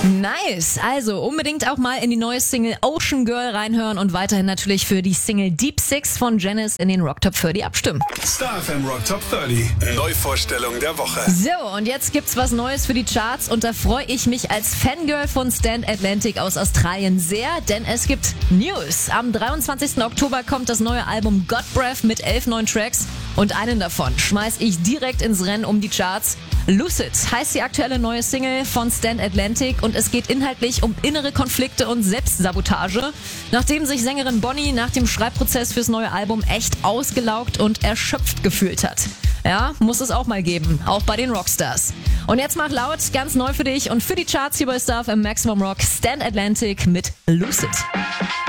Nice. Also unbedingt auch mal in die neue Single Ocean Girl reinhören und weiterhin natürlich für die Single Deep Six von Janice in den Rock Top 30 abstimmen. Star FM Rock Top 30. Neuvorstellung der Woche. So, und jetzt gibt's was Neues für die Charts und da freue ich mich als Fangirl von Stand Atlantic aus Australien sehr, denn es gibt News. Am 23. Oktober kommt das neue Album God Breath mit 11 neuen Tracks und einen davon schmeiß ich direkt ins Rennen um die Charts. Lucid heißt die aktuelle neue Single von Stand Atlantic und es geht inhaltlich um innere Konflikte und Selbstsabotage, nachdem sich Sängerin Bonnie nach dem Schreibprozess fürs neue Album echt ausgelaugt und erschöpft gefühlt hat. Ja, muss es auch mal geben, auch bei den Rockstars. Und jetzt mach laut, ganz neu für dich und für die Charts hier bei Star FM Maximum Rock, Stand Atlantic mit Lucid.